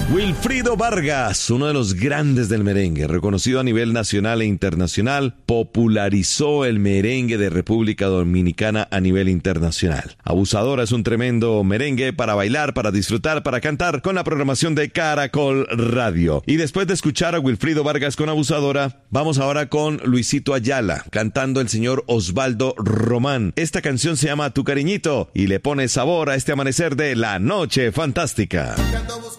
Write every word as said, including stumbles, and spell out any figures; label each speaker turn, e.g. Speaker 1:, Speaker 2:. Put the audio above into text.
Speaker 1: Wilfrido Vargas, uno de los grandes del merengue, reconocido a nivel nacional e internacional, popularizó el merengue de República Dominicana a nivel internacional. Abusadora es un tremendo merengue para bailar, para disfrutar, para cantar, con la programación de Caracol Radio. Y después de escuchar a Wilfrido Vargas con Abusadora, vamos ahora con Luisito Ayala, cantando el señor Osvaldo Román. Esta canción se llama Tu Cariñito y le pone sabor a este amanecer de La Noche Fantástica.